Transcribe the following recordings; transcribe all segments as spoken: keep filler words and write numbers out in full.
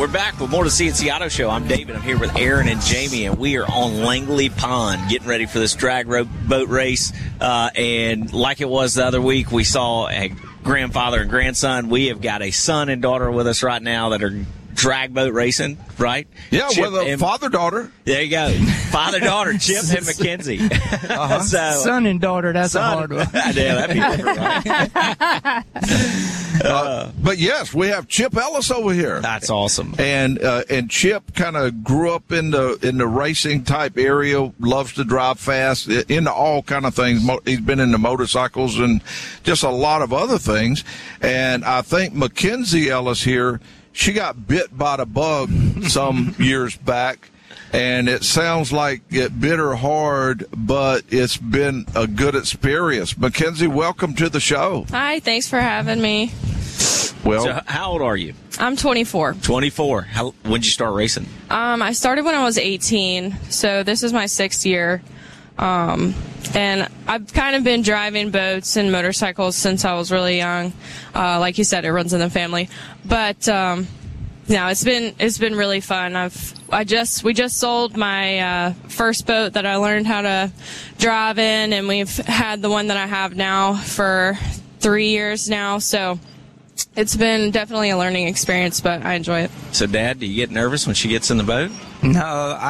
we're back with more of the C N C Auto Show. I'm David. I'm here with Aaron and Jamie, and we are on Langley Pond getting ready for this drag ro- boat race. Uh, and like it was the other week, we saw a grandfather and grandson. We have got a son and daughter with us right now that are drag boat racing, right? Yeah, Chip with a and, father-daughter. There you go. Father-daughter, Chip and Mackenzie. Uh-huh. so, son and daughter, that's son, a hard one. Yeah, that'd be different, right? Uh, but yes, we have Chip Ellis over here. That's awesome. And uh, and Chip kind of grew up in the in the racing type area. Loves to drive fast, into all kind of things. He's been into motorcycles and just a lot of other things. And I think Mackenzie Ellis here, she got bit by the bug some years back. And it sounds like it bit her hard, but it's been a good experience. Mackenzie, welcome to the show. Hi, thanks for having me. Well, so how old are you? I'm twenty-four. twenty-four. How, when did you start racing? Um, I started when I was eighteen, so this is my sixth year. Um, and I've kind of been driving boats and motorcycles since I was really young. Uh, like you said, it runs in the family. But um, no, it's been it's been really fun. I've I just we just sold my uh, first boat that I learned how to drive in, and we've had the one that I have now for three years now. So it's been definitely a learning experience, but I enjoy it. So, Dad, do you get nervous when she gets in the boat? No,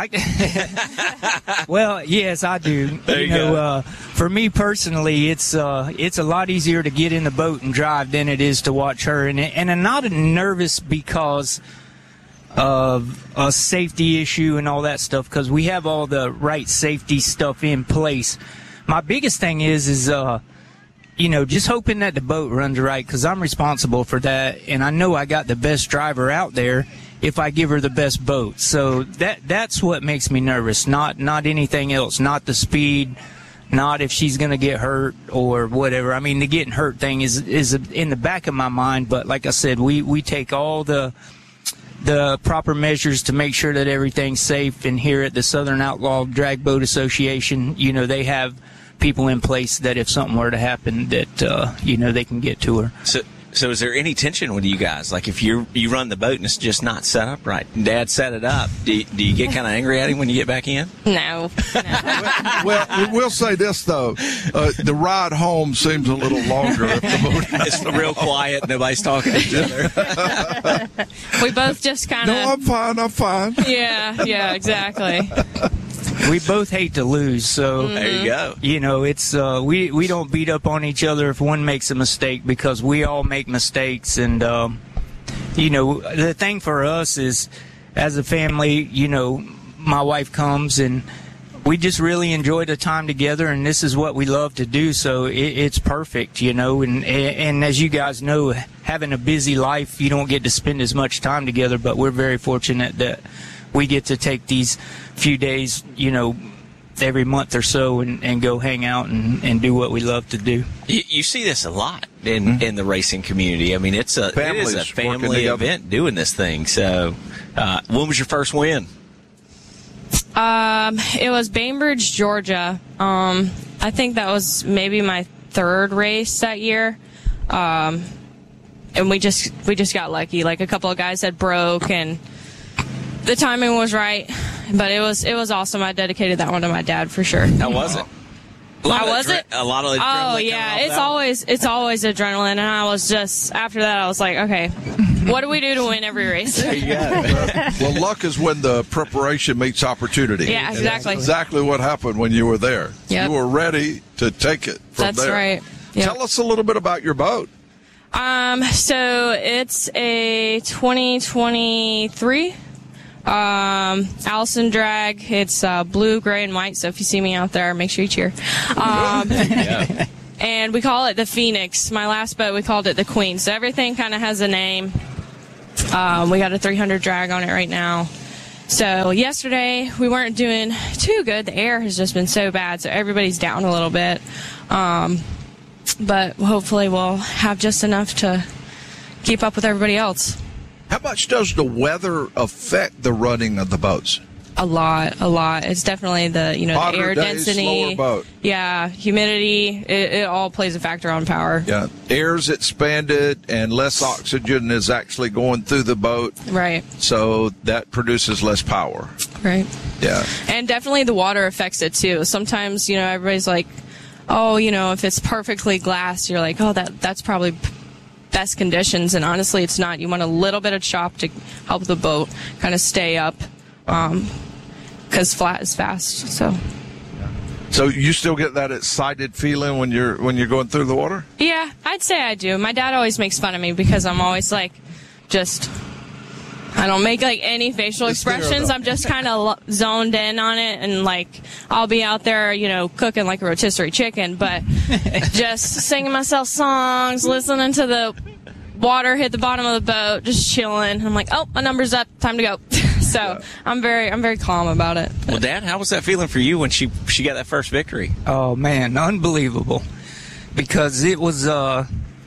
I. Well, yes, I do. There you know, go. Uh, for me personally, it's uh, it's a lot easier to get in the boat and drive than it is to watch her, and and I'm not nervous because of a safety issue and all that stuff, because we have all the right safety stuff in place. My biggest thing is is uh. you know, just hoping that the boat runs right, because I'm responsible for that, and I know I got the best driver out there if I give her the best boat. So that that's what makes me nervous, not not anything else, not the speed, not if she's going to get hurt or whatever. I mean, the getting hurt thing is is in the back of my mind, but like I said, we, we take all the the proper measures to make sure that everything's safe, and here at the Southern Outlaw Drag Boat Association, you know, they have people in place that if something were to happen, that uh, you know, they can get to her. So, so is there any tension with you guys? Like if you you run the boat and it's just not set up right, and Dad set it up, do you, do you get kind of angry at him when you get back in? No. no. well, well, we'll say this though: uh, the ride home seems a little longer if the boat. It's real quiet. Nobody's talking to each other. We both just kind of. No, I'm fine. I'm fine. Yeah. Yeah. Exactly. We both hate to lose, so There you go. you know, it's uh, we we don't beat up on each other if one makes a mistake, because we all make mistakes. And um, you know, the thing for us is, as a family, you know, my wife comes and we just really enjoy the time together, and this is what we love to do. So it, it's perfect, you know. And and as you guys know, having a busy life, you don't get to spend as much time together. But we're very fortunate that we get to take these few days, you know, every month or so, and, and go hang out and, and do what we love to do. You, you see this a lot in, mm-hmm. in the racing community. I mean, it's a Families it is a family together. event doing this thing. So, uh, when was your first win? Um, it was Bainbridge, Georgia. Um, I think that was maybe my third race that year. Um, and we just we just got lucky. Like a couple of guys had broke, and the timing was right. But it was it was awesome. I dedicated that one to my dad for sure. How was it? A lot How of was adre- it? A lot of adrenaline. Oh coming yeah, off it's that one? always it's always adrenaline, and I was just after that I was like, okay, what do we do to win every race? There you go. Well, luck is when the preparation meets opportunity. Yeah, And exactly. that's exactly what happened when you were there. Yep. You were ready to take it from That's there. right. Yep. Tell us a little bit about your boat. Um, so it's a twenty twenty-three um, Allison drag. It's uh, blue, gray, and white. So if you see me out there, make sure you cheer. Um, Yeah. and we call it the Phoenix. My last boat, we called it the Queen. So everything kind of has a name. Um, we got a three hundred drag on it right now. So yesterday we weren't doing too good. The air has just been so bad, so everybody's down a little bit. Um, but hopefully we'll have just enough to keep up with everybody else. How much does the weather affect the running of the boats? A lot, a lot. It's definitely the, you know, Hotter the air days, density. slower boat. Yeah, humidity. It, it all plays a factor on power. Yeah, air's expanded and less oxygen is actually going through the boat. Right. So that produces less power. Right. Yeah. And definitely the water affects it too. Sometimes, you know, everybody's like, oh, you know, if it's perfectly glassed, you're like, oh, that that's probably best conditions. And honestly, it's not. You want a little bit of chop to help the boat kind of stay up. Um, because flat is fast. So. So you still get that excited feeling when you're when you're going through the water? Yeah, I'd say I do. My dad always makes fun of me because I'm always like, just, I don't make like any facial It's expressions. there, I'm just kind of lo- zoned in on it, and like I'll be out there, you know, cooking like a rotisserie chicken, but just singing myself songs, listening to the water hit the bottom of the boat, just chilling. I'm like, oh, my number's up, time to go. So yeah. I'm very, I'm very calm about it. Well, Dad, how was that feeling for you when she she got that first victory? Oh man, unbelievable! Because it was, uh,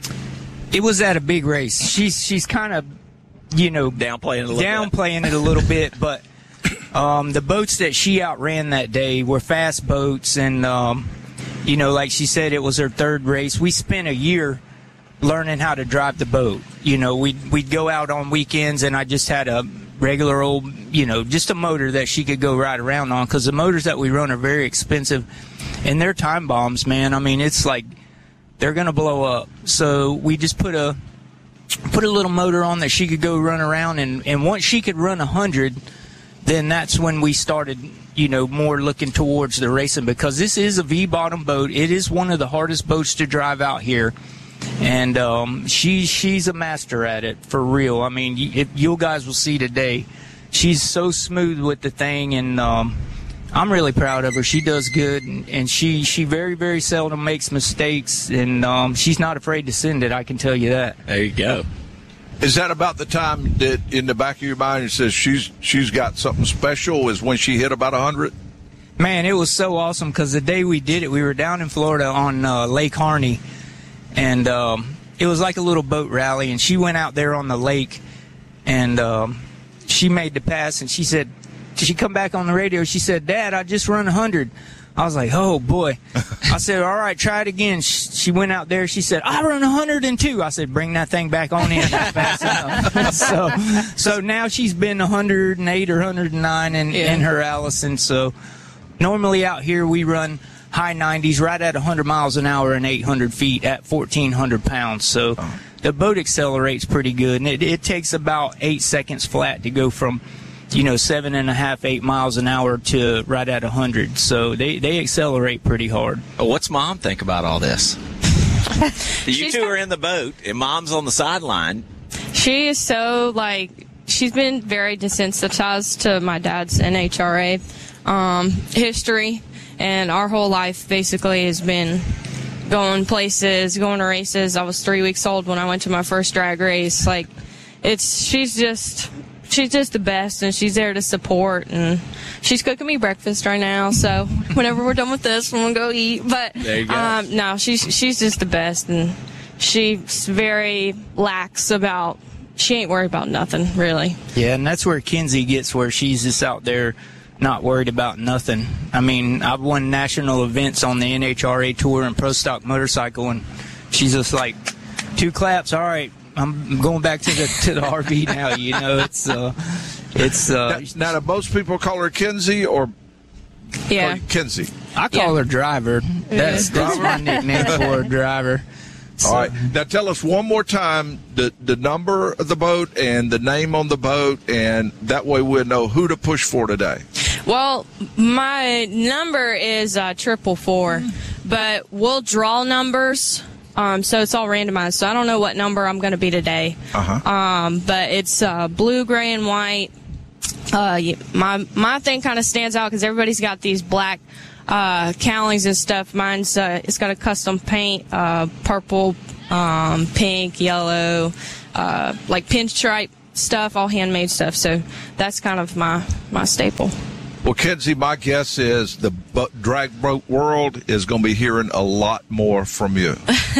it was at a big race. She's she's kind of, you know, downplaying it a little downplaying bit. it a little bit, but um, the boats that she outran that day were fast boats, and um, you know, like she said, it was her third race. We spent a year learning how to drive the boat. You know, we'd we'd go out on weekends, and I just had a regular old, you know, just a motor that she could go ride around on, because the motors that we run are very expensive, and they're time bombs, man. I mean, it's like they're going to blow up. So we just put a put a little motor on that she could go run around, and, and once she could run one hundred, then that's when we started, you know, more looking towards the racing, because this is a V-bottom boat. It is one of the hardest boats to drive out here. And um, she she's a master at it, for real. I mean, you, if you guys will see today, she's so smooth with the thing, and um, I'm really proud of her. She does good, and, and she, she very, very seldom makes mistakes, and um, she's not afraid to send it, I can tell you that. There you go. Is that about the time that in the back of your mind it says she's she's got something special, is when she hit about one hundred? Man, it was so awesome, because the day we did it, we were down in Florida on uh, Lake Harney. And um, it was like a little boat rally, and she went out there on the lake, and um, she made the pass, and she said, she come back on the radio, she said, Dad, I just run one hundred. I was like, oh, boy. I said, all right, try it again. She went out there, she said, I run one hundred two. I said, bring that thing back on in. That's fast enough. so, so now she's been one hundred eight or one hundred nine in, yeah. in her Allison. So normally out here we run high nineties, right at one hundred miles an hour and eight hundred feet at fourteen hundred pounds. So oh. the boat accelerates pretty good, and it, it takes about eight seconds flat to go from, you know, seven and a half, eight miles an hour to right at one hundred. So they, they accelerate pretty hard. Oh, what's Mom think about all this? You two are in the boat, and Mom's on the sideline. She is so, like, she's been very desensitized to my dad's N H R A um, history. And our whole life basically has been going places, going to races. I was three weeks old when I went to my first drag race. Like, it's, she's just, she's just the best, and she's there to support. And she's cooking me breakfast right now. So whenever we're done with this, we're gonna go eat. But there you go. Um, no, she's she's just the best, and she's very lax about. She ain't worried about nothing, really. Yeah, and that's where Kenzie gets, where she's just out there, not worried about nothing. I mean, I've won national events on the N H R A tour and Pro Stock Motorcycle, and she's just like, two claps, all right, I'm going back to the to the R V now. You know, it's uh, it's uh. Now, now, do most people call her Kenzie or yeah, Kenzie? I call yeah. her Driver. That's that's my nickname for her, Driver. So. All right. Now tell us one more time the, the number of the boat and the name on the boat, and that way we'll know who to push for today. Well, my number is uh, triple four, but we'll draw numbers, um, so it's all randomized. So I don't know what number I'm going to be today. Uh-huh. Um, but it's uh, blue, gray, and white. Uh, my my thing kind of stands out because everybody's got these black uh, cowlings and stuff. Mine's uh, it's got a custom paint, uh, purple, um, pink, yellow, uh, like pinstripe stuff, all handmade stuff. So that's kind of my my staple. Well, Kenzie, my guess is the drag boat world is going to be hearing a lot more from you.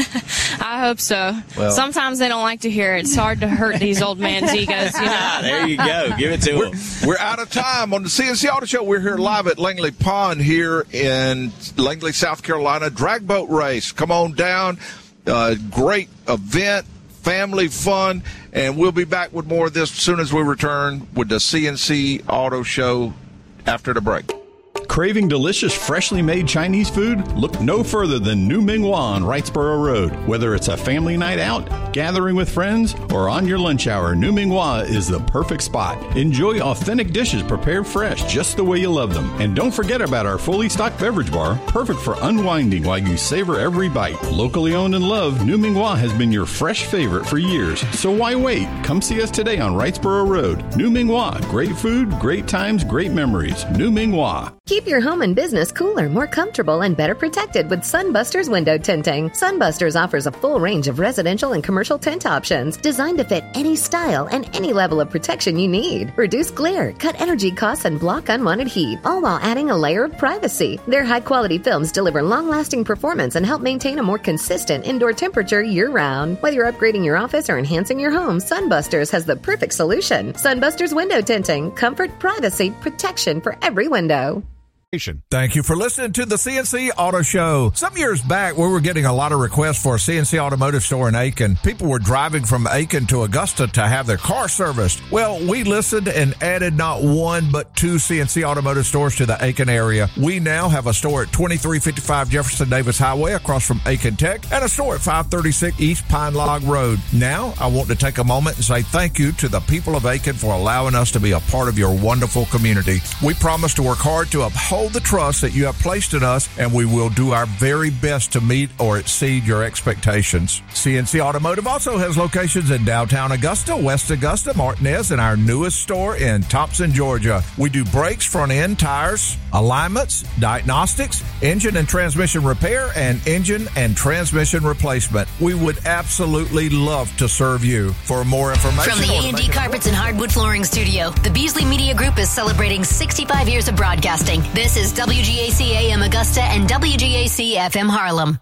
I hope so. Well, sometimes they don't like to hear it. It's hard to hurt these old man's egos, you know. There you go. Give it to we're, them. We're out of time on the C N C Auto Show. We're here live at Langley Pond here in Langley, South Carolina. Drag boat race. Come on down. Uh, great event. Family fun, and we'll be back with more of this as soon as we return with the C N C Auto Show after the break. Craving delicious, freshly made Chinese food? Look no further than New Ming Hua on Wrightsboro Road. Whether it's a family night out, gathering with friends, or on your lunch hour, New Ming Hua is the perfect spot. Enjoy authentic dishes prepared fresh, just the way you love them. And don't forget about our fully stocked beverage bar, perfect for unwinding while you savor every bite. Locally owned and loved, New Ming Hua has been your fresh favorite for years. So why wait? Come see us today on Wrightsboro Road. New Ming Hua. Great food, great times, great memories. New Ming Hua. Keep your home and business cooler, more comfortable, and better protected with Sunbusters window tinting. Sunbusters offers a full range of residential and commercial tint options designed to fit any style and any level of protection you need. Reduce glare, cut energy costs, and block unwanted heat, all while adding a layer of privacy. Their high-quality films deliver long-lasting performance and help maintain a more consistent indoor temperature year-round. Whether you're upgrading your office or enhancing your home, Sunbusters has the perfect solution. Sunbusters window tinting. Comfort, privacy, protection for every window. Thank you for listening to the C N C Auto Show. Some years back, we were getting a lot of requests for a C N C Automotive store in Aiken. People were driving from Aiken to Augusta to have their car serviced. Well, we listened and added not one but two C N C Automotive stores to the Aiken area. We now have a store at twenty-three fifty-five Jefferson Davis Highway across from Aiken Tech and a store at five thirty-six East Pine Log Road. Now, I want to take a moment and say thank you to the people of Aiken for allowing us to be a part of your wonderful community. We promise to work hard to uphold the trust that you have placed in us, and we will do our very best to meet or exceed your expectations. C N C Automotive also has locations in downtown Augusta, West Augusta, Martinez, and our newest store in Thompson, Georgia. We do brakes, front end, tires, alignments, diagnostics, engine and transmission repair, and engine and transmission replacement. We would absolutely love to serve you. For more information, from the A and D Carpets and Hardwood Flooring Studio, the Beasley Media Group is celebrating sixty-five years of broadcasting. This is W G A C A M Augusta and W G A C F M Harlem.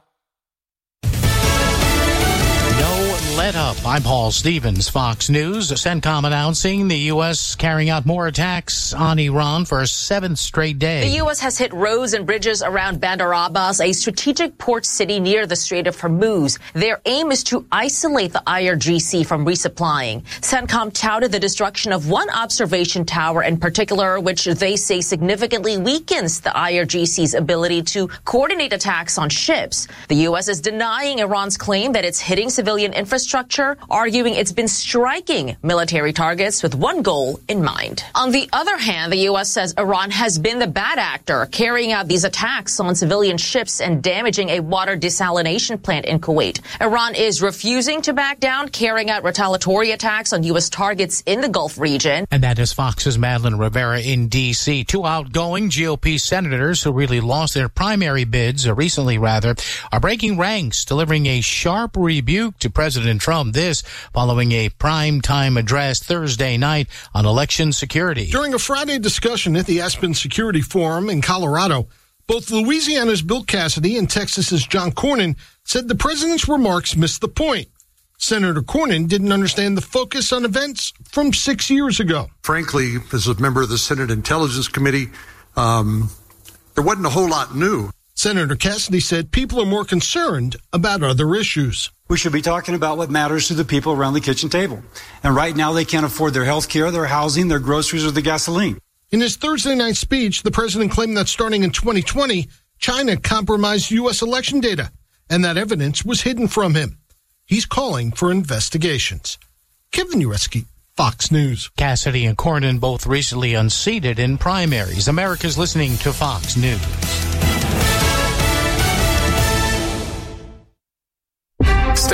Let up. I'm Paul Stevens, Fox News. CENTCOM announcing the U S carrying out more attacks on Iran for a seventh straight day. The U S has hit roads and bridges around Bandar Abbas, a strategic port city near the Strait of Hormuz. Their aim is to isolate the I R G C from resupplying. CENTCOM touted the destruction of one observation tower in particular, which they say significantly weakens the I R G C's ability to coordinate attacks on ships. The U S is denying Iran's claim that it's hitting civilian infrastructure. Structure, arguing it's been striking military targets with one goal in mind. On the other hand, the U S says Iran has been the bad actor, carrying out these attacks on civilian ships and damaging a water desalination plant in Kuwait. Iran is refusing to back down, carrying out retaliatory attacks on U S targets in the Gulf region. And that is Fox's Madeline Rivera in D C Two outgoing G O P senators who really lost their primary bids, or recently rather, are breaking ranks, delivering a sharp rebuke to President Trump. This following a prime-time address Thursday night on election security. During a Friday discussion at the Aspen Security Forum in Colorado, both Louisiana's Bill Cassidy and Texas's John Cornyn said the president's remarks missed the point. Senator Cornyn didn't understand the focus on events from six years ago. Frankly, as a member of the Senate Intelligence Committee, um, there wasn't a whole lot new. Senator Cassidy said people are more concerned about other issues. We should be talking about what matters to the people around the kitchen table. And right now they can't afford their health care, their housing, their groceries, or the gasoline. In his Thursday night speech, the president claimed that starting in twenty twenty, China compromised U S election data, and that evidence was hidden from him. He's calling for investigations. Kevin Ureski, Fox News. Cassidy and Cornyn both recently unseated in primaries. America's listening to Fox News. Stay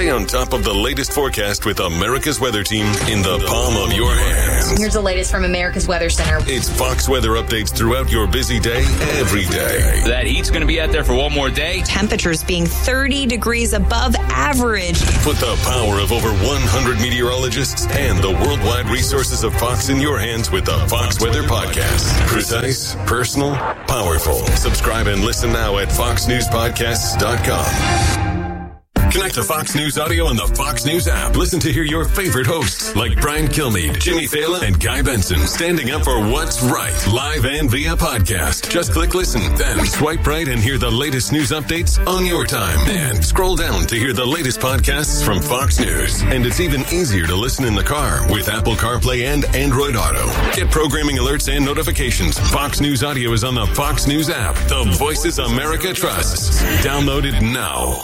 Stay on top of the latest forecast with America's Weather Team in the palm of your hands. Here's the latest from America's Weather Center. It's Fox weather updates throughout your busy day, every day. That heat's going to be out there for one more day. Temperatures being thirty degrees above average. Put the power of over one hundred meteorologists and the worldwide resources of Fox in your hands with the Fox Weather Podcast. Precise, personal, powerful. Subscribe and listen now at fox news podcasts dot com. Connect to Fox News Audio on the Fox News app. Listen to hear your favorite hosts like Brian Kilmeade, Jimmy Fallon, and Guy Benson standing up for what's right, live and via podcast. Just click listen, then swipe right and hear the latest news updates on your time. And scroll down to hear the latest podcasts from Fox News. And it's even easier to listen in the car with Apple CarPlay and Android Auto. Get programming alerts and notifications. Fox News Audio is on the Fox News app. The voices America trusts. Download it now.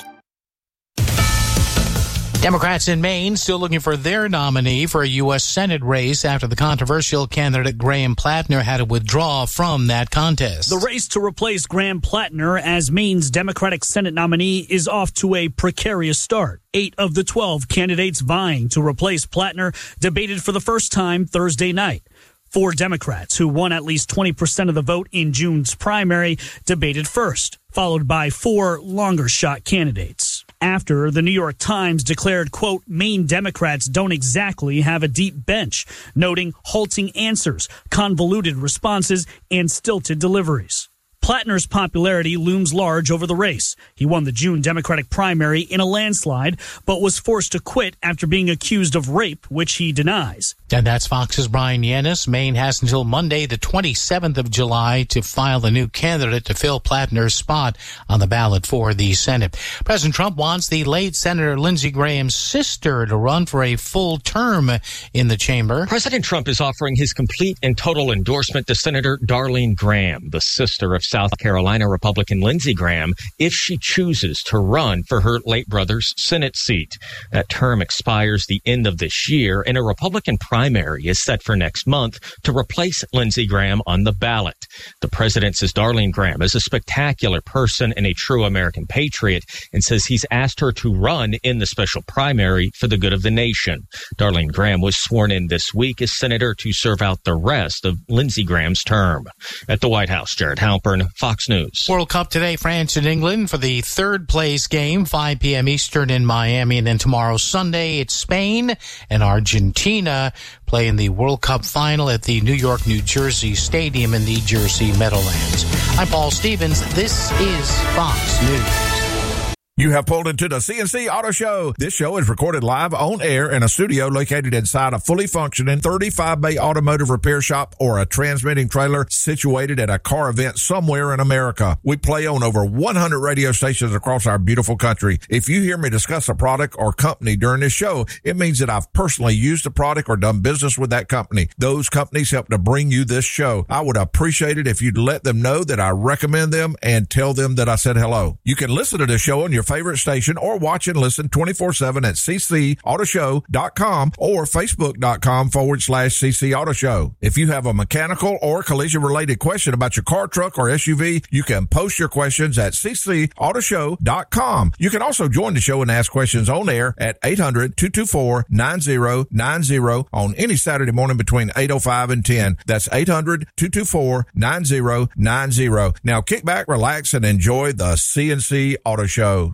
Democrats in Maine still looking for their nominee for a U S Senate race after the controversial candidate Graham Plattner had to withdraw from that contest. The race to replace Graham Plattner as Maine's Democratic Senate nominee is off to a precarious start. Eight of the twelve candidates vying to replace Plattner debated for the first time Thursday night. Four Democrats, who won at least twenty percent of the vote in June's primary, debated first, followed by four longer-shot candidates. After, the New York Times declared, quote, Maine Democrats don't exactly have a deep bench, noting halting answers, convoluted responses, and stilted deliveries. Plattner's popularity looms large over the race. He won the June Democratic primary in a landslide, but was forced to quit after being accused of rape, which he denies. And that's Fox's Brian Yanis. Maine has until Monday, the twenty-seventh of July, to file a new candidate to fill Plattner's spot on the ballot for the Senate. President Trump wants the late Senator Lindsey Graham's sister to run for a full term in the chamber. President Trump is offering his complete and total endorsement to Senator Darlene Graham, the sister of South Carolina Republican Lindsey Graham, if she chooses to run for her late brother's Senate seat. That term expires the end of this year, and a Republican primary is set for next month to replace Lindsey Graham on the ballot. The president says Darlene Graham is a spectacular person and a true American patriot, and says he's asked her to run in the special primary for the good of the nation. Darlene Graham was sworn in this week as senator to serve out the rest of Lindsey Graham's term. At the White House, Jared Halpern, Fox News. World Cup today, France and England for the third place game, five p.m. Eastern in Miami. And then tomorrow, Sunday, it's Spain and Argentina playing the World Cup final at the New York, New Jersey Stadium in the Jersey Meadowlands. I'm Paul Stevens. This is Fox News. You have pulled into the C N C Auto Show. This show is recorded live on air in a studio located inside a fully functioning thirty-five bay automotive repair shop or a transmitting trailer situated at a car event somewhere in America. We play on over one hundred radio stations across our beautiful country. If you hear me discuss a product or company during this show, it means that I've personally used the product or done business with that company. Those companies help to bring you this show. I would appreciate it if you'd let them know that I recommend them and tell them that I said hello. You can listen to the show on your favorite station or watch and listen twenty-four seven at c c auto show dot com or facebook.com forward slash cc auto show. If you have a mechanical or collision related question about your car, truck, or S U V, you can post your questions at c c auto show dot com. You can also join the show and ask questions on air at eight hundred, two two four, nine zero nine zero on any Saturday morning between eight oh five and ten. That's eight hundred, two two four, nine zero nine zero. Now kick back, relax, and enjoy the C N C Auto Show.